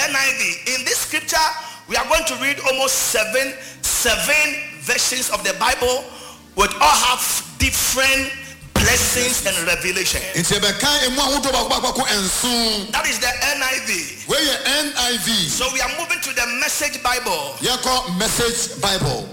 NIV. In this scripture, we are going to read almost seven versions of the Bible, which all have different blessings and revelation. That is the NIV. Where your NIV. So we are moving to the Message Bible. Message Bible.